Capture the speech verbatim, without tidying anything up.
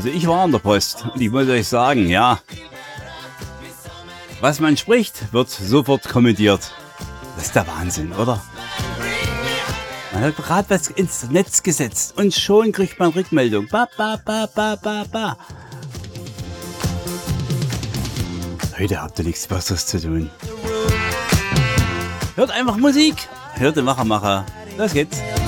Also ich war an der Post und ich muss euch sagen, ja, was man spricht, wird sofort kommentiert. Das ist der Wahnsinn, oder? Man hat gerade was ins Netz gesetzt und schon kriegt man Rückmeldung. Ba, ba, ba, ba, ba, ba. Heute habt ihr nichts Besseres zu tun. Hört einfach Musik. Hört den Macher, Macher. Los geht's.